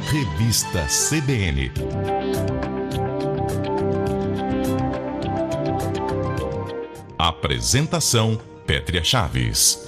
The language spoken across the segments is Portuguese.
Revista CBN. Apresentação: Pétria Chaves.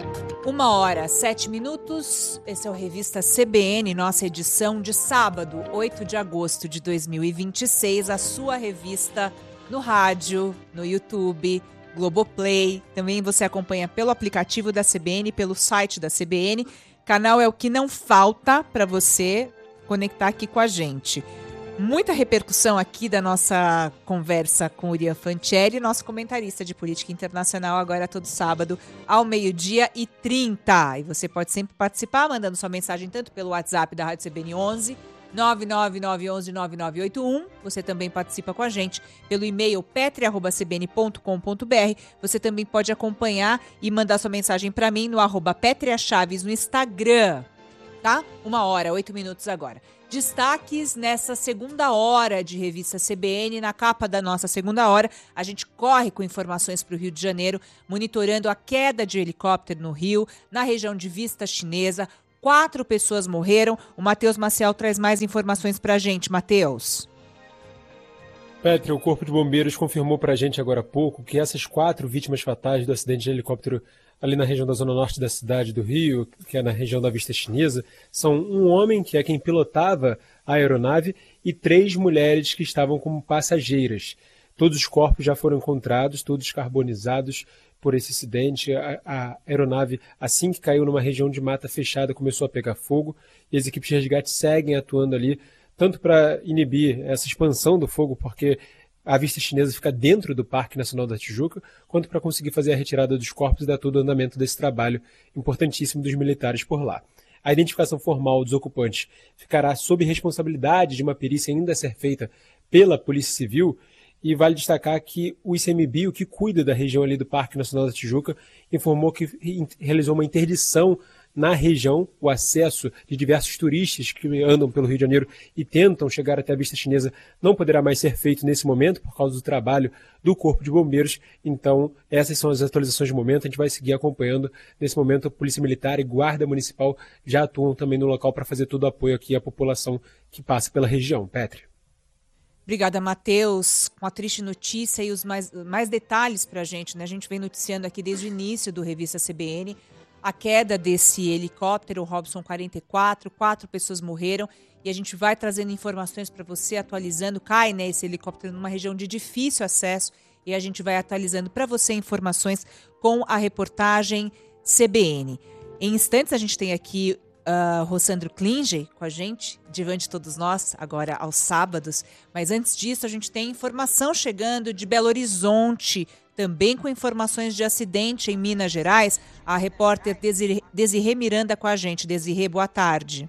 1h07. Esse é o Revista CBN, nossa edição de sábado, 8 de agosto de 2026. A sua revista no rádio, no YouTube, Globoplay. Também você acompanha pelo aplicativo da CBN, pelo site da CBN. Canal é o que não falta para você conectar aqui com a gente. Muita repercussão aqui da nossa conversa com Urian Fancheri, nosso comentarista de política internacional, agora todo sábado, ao 12h30. E você pode sempre participar, mandando sua mensagem tanto pelo WhatsApp da Rádio CBN 11 999119981. Você também participa com a gente pelo e-mail petria@cbn.com.br. Você também pode acompanhar e mandar sua mensagem para mim no @petriachaves no Instagram. Tá? 1h08 agora. Destaques nessa segunda hora de Revista CBN. Na capa da nossa segunda hora, a gente corre com informações para o Rio de Janeiro, monitorando a queda de helicóptero no Rio, na região de Vista Chinesa. 4 pessoas morreram. O Matheus Maciel traz mais informações para a gente. Matheus. Pétria, o Corpo de Bombeiros confirmou para a gente agora há pouco que essas 4 vítimas fatais do acidente de helicóptero ali na região da zona norte da cidade do Rio, que é na região da Vista Chinesa, são um homem, que é quem pilotava a aeronave, e 3 mulheres que estavam como passageiras. Todos os corpos já foram encontrados, todos carbonizados por esse acidente. A aeronave, assim que caiu numa região de mata fechada, começou a pegar fogo, e as equipes de resgate seguem atuando ali, tanto para inibir essa expansão do fogo, porque a Vista Chinesa fica dentro do Parque Nacional da Tijuca, quanto para conseguir fazer a retirada dos corpos e dar todo o andamento desse trabalho importantíssimo dos militares por lá. A identificação formal dos ocupantes ficará sob responsabilidade de uma perícia ainda a ser feita pela Polícia Civil, e vale destacar que o ICMBio, que cuida da região ali do Parque Nacional da Tijuca, informou que realizou uma interdição na região. O acesso de diversos turistas que andam pelo Rio de Janeiro e tentam chegar até a Vista Chinesa não poderá mais ser feito nesse momento por causa do trabalho do Corpo de Bombeiros. Então, essas são as atualizações de momento. A gente vai seguir acompanhando. Nesse momento, a Polícia Militar e Guarda Municipal já atuam também no local para fazer todo o apoio aqui à população que passa pela região. Pétria. Obrigada, Matheus. Com a triste notícia e os mais detalhes para a gente, né? A gente vem noticiando aqui desde o início do Revista CBN a queda desse helicóptero, o Robson 44, 4 pessoas morreram, e a gente vai trazendo informações para você, atualizando. Cai, né, esse helicóptero numa região de difícil acesso, e a gente vai atualizando para você informações com a reportagem CBN. Em instantes a gente tem aqui Rossandro Klinger com a gente, diante de todos nós, agora aos sábados. Mas antes disso, a gente tem informação chegando de Belo Horizonte, também com informações de acidente em Minas Gerais. A repórter Desirê Miranda com a gente. Desirê, boa tarde.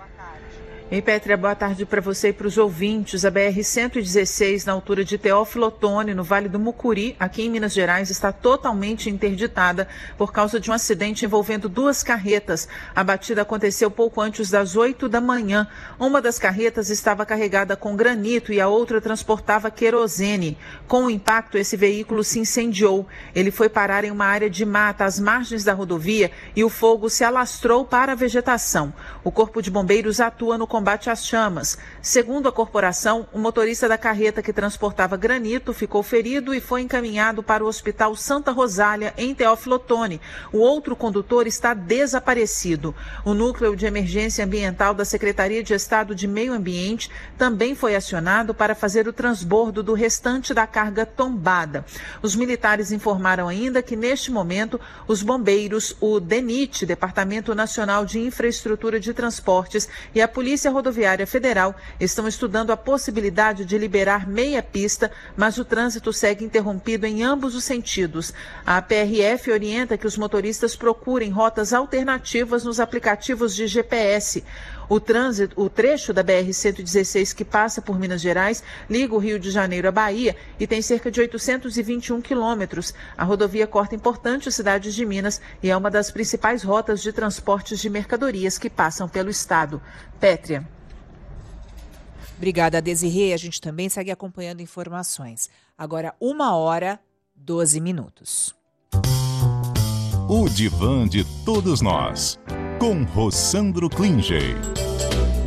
Ei, Pétria, boa tarde para você e para os ouvintes. A BR-116, na altura de Teófilo Otoni, no Vale do Mucuri, aqui em Minas Gerais, está totalmente interditada por causa de um acidente envolvendo 2 carretas. A batida aconteceu pouco antes das 8 da manhã. Uma das carretas estava carregada com granito e a outra transportava querosene. Com o impacto, esse veículo se incendiou. Ele foi parar em uma área de mata às margens da rodovia e o fogo se alastrou para a vegetação. O Corpo de Bombeiros atua no combate às chamas. Segundo a corporação, o motorista da carreta que transportava granito ficou ferido e foi encaminhado para o Hospital Santa Rosália, em Teófilo Otoni. O outro condutor está desaparecido. O Núcleo de Emergência Ambiental da Secretaria de Estado de Meio Ambiente também foi acionado para fazer o transbordo do restante da carga tombada. Os militares informaram ainda que, neste momento, os bombeiros, o DENIT, Departamento Nacional de Infraestrutura de Transportes, e a Polícia Rodoviária Federal estão estudando a possibilidade de liberar meia pista, mas o trânsito segue interrompido em ambos os sentidos. A PRF orienta que os motoristas procurem rotas alternativas nos aplicativos de GPS. O trecho da BR-116 que passa por Minas Gerais liga o Rio de Janeiro à Bahia e tem cerca de 821 quilômetros. A rodovia corta importantes cidades de Minas e é uma das principais rotas de transportes de mercadorias que passam pelo estado. Pétria. Obrigada, Desirê. A gente também segue acompanhando informações. Agora, 1h12. O Divã de Todos Nós, com Rossandro Klinger.